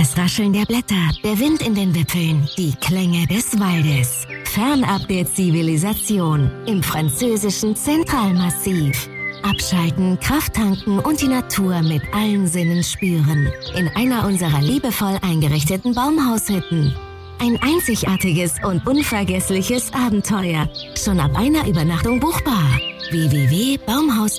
Das Rascheln der Blätter, der Wind in den Wipfeln, die Klänge des Waldes. Fernab der Zivilisation im französischen Zentralmassiv. Abschalten, Kraft tanken und die Natur mit allen Sinnen spüren. In einer unserer liebevoll eingerichteten Baumhaushütten. Ein einzigartiges und unvergessliches Abenteuer. Schon ab einer Übernachtung buchbar. www.baumhaus